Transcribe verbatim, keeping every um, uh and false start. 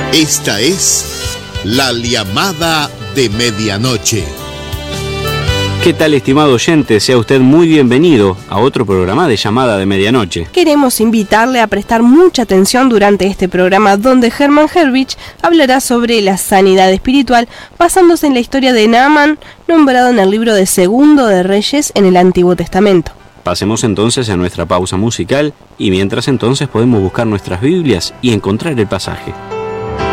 Esta es la llamada de medianoche. ¿Qué tal, estimado oyente? Sea usted muy bienvenido a otro programa de Llamada de Medianoche. Queremos invitarle a prestar mucha atención durante este programa, donde Hermann Herrich hablará sobre la sanidad espiritual basándose en la historia de Naaman, nombrado en el libro de Segundo de Reyes en el Antiguo Testamento. Pasemos entonces a nuestra pausa musical y mientras entonces podemos buscar nuestras Biblias y encontrar el pasaje.